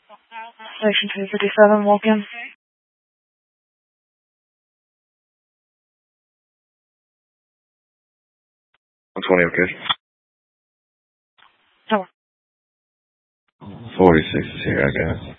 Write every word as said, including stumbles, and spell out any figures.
Station two fifty-seven, walk-in. one twenty, okay. Tower. forty-six is here, I guess.